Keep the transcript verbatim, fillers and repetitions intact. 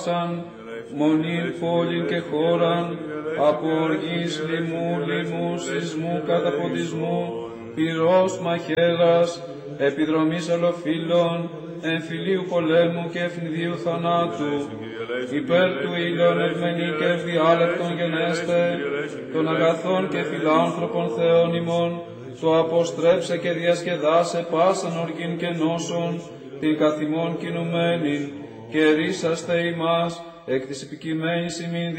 σαν μονήν πόλην και χώραν, από οργής, λοιμού, λοιμού, σεισμού, καταποντισμού, πυρός, μαχαίρας, επιδρομής ολοφύλων, εμφυλίου πολέμου και ευνηδίου θανάτου, υπέρ του ήλιον ευμενή και ευδιάλεκτον γενέστε, των αγαθών και φιλάνθρωπων Θεών ημών, το αποστρέψε και διασκεδάσε πάσαν οργήν και νόσον, την καθημών κινουμένην, και ρίσαστε ημάς εκ της επικειμένης ημίν